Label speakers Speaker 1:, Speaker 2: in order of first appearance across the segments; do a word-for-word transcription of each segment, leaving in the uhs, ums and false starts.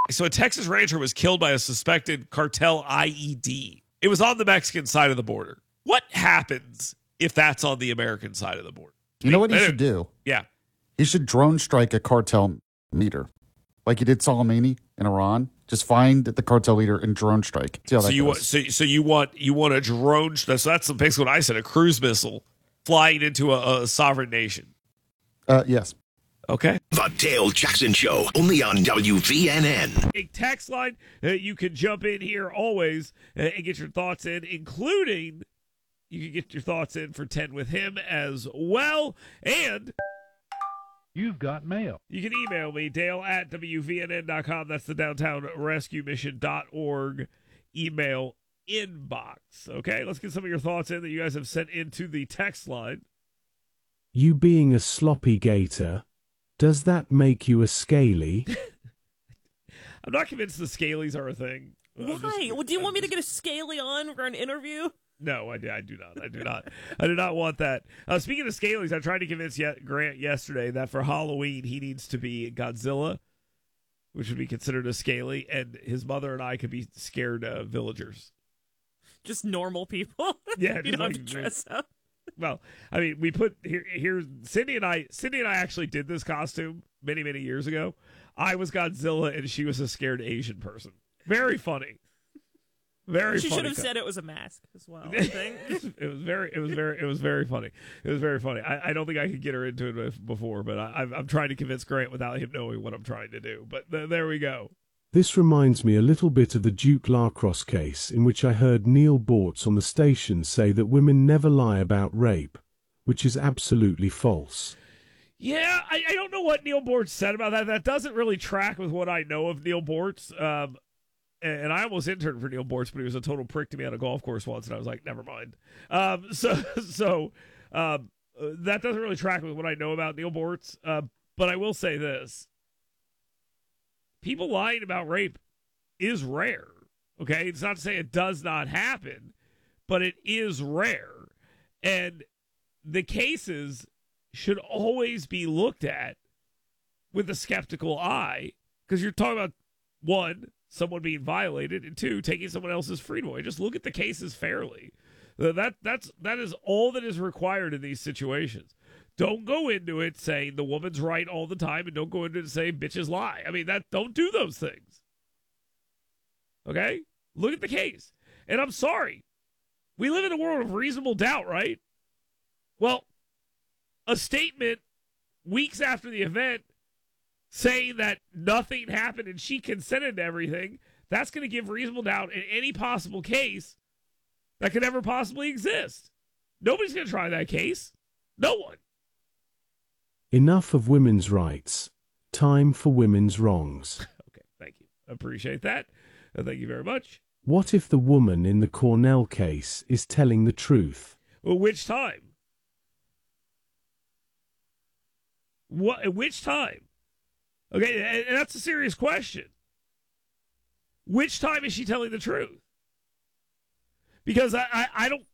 Speaker 1: So a Texas rancher was killed by a suspected cartel I E D. It was on the Mexican side of the border. What happens if that's on the American side of the border?
Speaker 2: You know what he should do?
Speaker 1: Yeah.
Speaker 2: He should drone strike a cartel leader, like he did Soleimani in Iran. Just find the cartel leader and drone strike. See how
Speaker 1: so
Speaker 2: that
Speaker 1: you
Speaker 2: goes.
Speaker 1: want so, so you want you want a drone? So that's basically what I said. A cruise missile flying into a, a sovereign nation.
Speaker 2: Uh, yes.
Speaker 1: Okay.
Speaker 3: The Dale Jackson Show, only on W V N N.
Speaker 1: A text line uh, you can jump in here always uh, and get your thoughts in, including you can get your thoughts in for ten with him as well. And
Speaker 4: you've got mail.
Speaker 1: You can email me, Dale at W V N N dot com. That's the downtown rescue mission dot org email inbox. Okay, let's get some of your thoughts in that you guys have sent into the text line.
Speaker 5: You being a sloppy gator, does that make you a scaly?
Speaker 1: I'm not convinced the scalies are a thing.
Speaker 6: Why?
Speaker 1: Just,
Speaker 6: well, do you want me to get a scaly on for an interview?
Speaker 1: No, I, I do not. I do not. I do not want that. Uh, speaking of scalies, I tried to convince yet Grant yesterday that for Halloween he needs to be Godzilla, which would be considered a scaly, and his mother and I could be scared uh, villagers.
Speaker 6: Just normal people.
Speaker 1: Yeah,
Speaker 6: you don't
Speaker 1: like,
Speaker 6: have to dress up.
Speaker 1: Well, I mean, we put here. Here, Cindy and I. Cindy and I actually did this costume many, many years ago. I was Godzilla, and she was a scared Asian person. Very funny. Very.
Speaker 6: She
Speaker 1: funny
Speaker 6: should have
Speaker 1: co-
Speaker 6: said it was a mask as well. I think.
Speaker 1: It was very. It was very. It was very funny. It was very funny. I, I don't think I could get her into it before, but I, I'm, I'm trying to convince Grant without him knowing what I'm trying to do. But th- there we go.
Speaker 5: This reminds me a little bit of the Duke Lacrosse case, in which I heard Neil Bortz on the station say that women never lie about rape, which is absolutely false.
Speaker 1: Yeah, I, I don't know what Neil Bortz said about that. That doesn't really track with what I know of Neil Bortz. Um, and, and I almost interned for Neil Bortz, but he was a total prick to me on a golf course once, and I was like, never mind. Um, so so um, that doesn't really track with what I know about Neil Bortz. Uh, but I will say this. People lying about rape is rare, okay? It's not to say it does not happen, but it is rare. And the cases should always be looked at with a skeptical eye, because you're talking about, one, someone being violated, and two, taking someone else's freedom away. Just look at the cases fairly. That that's that is all that is required in these situations. Don't go into it saying the woman's right all the time, and don't go into it saying bitches lie. I mean, that don't do those things. Okay? Look at the case. And I'm sorry. We live in a world of reasonable doubt, right? Well, a statement weeks after the event saying that nothing happened and she consented to everything, that's going to give reasonable doubt in any possible case that could ever possibly exist. Nobody's going to try that case. No one.
Speaker 5: Enough of women's rights. Time for women's wrongs.
Speaker 1: Okay, thank you. Appreciate that. Uh, thank you very much.
Speaker 5: What if the woman in the Cornell case is telling the truth?
Speaker 1: Well, which time? What? At which time? Okay, and, and that's a serious question. Which time is she telling the truth? Because I, I, I don't.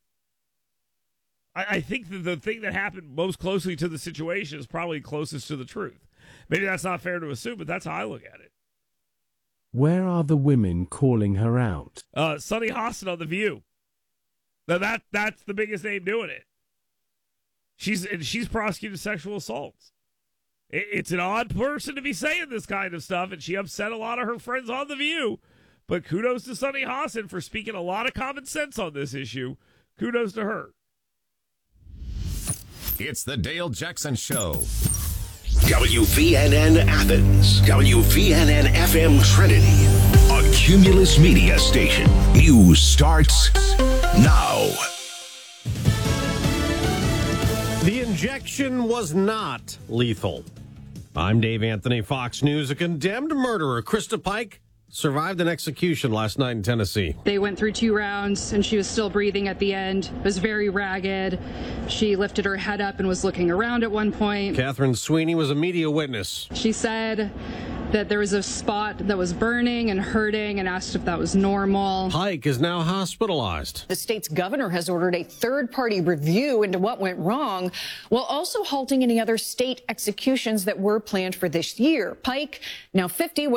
Speaker 1: I think that the thing that happened most closely to the situation is probably closest to the truth. Maybe that's not fair to assume, but that's how I look at it.
Speaker 5: Where are the women calling her out?
Speaker 1: Uh, Sunny Hostin on The View. Now that that's the biggest name doing it. She's and she's prosecuted sexual assaults. It, it's an odd person to be saying this kind of stuff, and she upset a lot of her friends on The View. But kudos to Sunny Hostin for speaking a lot of common sense on this issue. Kudos to her.
Speaker 7: It's the Dale Jackson Show.
Speaker 3: W V N N Athens, W V N N F M Trinity, a Cumulus Media station. News starts now.
Speaker 8: The injection was not lethal. I'm Dave Anthony, Fox News. A condemned murderer, Krista Pike, survived an execution last night in Tennessee.
Speaker 9: They went through two rounds and she was still breathing at the end. It was very ragged. She lifted her head up and was looking around at one point.
Speaker 8: Catherine Sweeney was a media witness.
Speaker 9: She said that there was a spot that was burning and hurting and asked if that was normal.
Speaker 8: Pike is now hospitalized.
Speaker 10: The state's governor has ordered a third-party review into what went wrong, while also halting any other state executions that were planned for this year. Pike, now fifty,